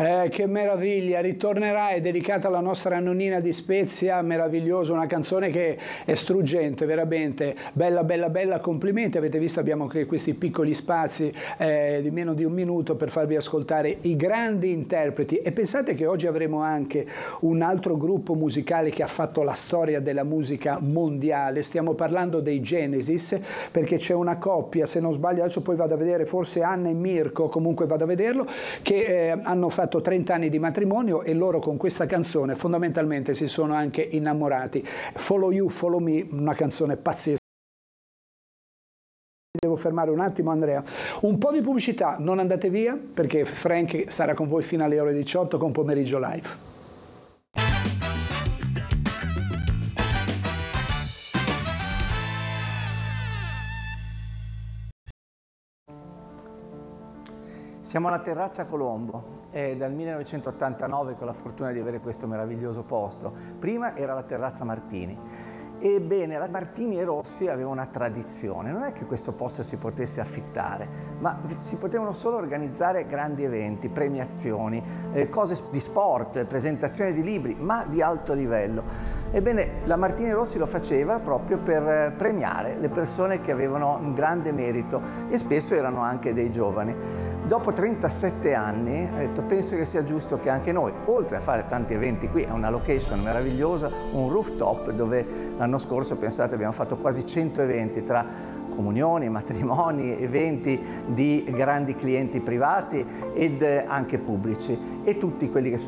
Che meraviglia, ritornerà, è dedicata alla nostra nonnina di Spezia, meraviglioso, una canzone che è struggente, veramente bella, bella, bella, complimenti. Avete visto, abbiamo anche questi piccoli spazi di meno di un minuto per farvi ascoltare i grandi interpreti, e pensate che oggi avremo anche un altro gruppo musicale che ha fatto la storia della musica mondiale. Stiamo parlando dei Genesis, perché c'è una coppia, se non sbaglio, adesso poi vado a vedere, forse Anna e Mirko, comunque vado a vederlo, che hanno fatto 30 anni di matrimonio, e loro con questa canzone fondamentalmente si sono anche innamorati. Follow You, Follow Me, una canzone pazzesca. Devo fermare un attimo, Andrea. Un po' di pubblicità, non andate via, perché Frank sarà con voi fino alle ore 18 con Pomeriggio Live. Siamo alla Terrazza Colombo, è dal 1989 che ho la fortuna di avere questo meraviglioso posto. Prima era la Terrazza Martini. Ebbene, la Martini e Rossi aveva una tradizione, non è che questo posto si potesse affittare, ma si potevano solo organizzare grandi eventi, premiazioni, cose di sport, presentazioni di libri, ma di alto livello. Ebbene, la Martini e Rossi lo faceva proprio per premiare le persone che avevano un grande merito, e spesso erano anche dei giovani. Dopo 37 anni ho detto, penso che sia giusto che anche noi, oltre a fare tanti eventi qui, è una location meravigliosa, un rooftop dove l'anno scorso, pensate, abbiamo fatto quasi 100 eventi tra comunioni, matrimoni, eventi di grandi clienti privati ed anche pubblici, e tutti quelli che sono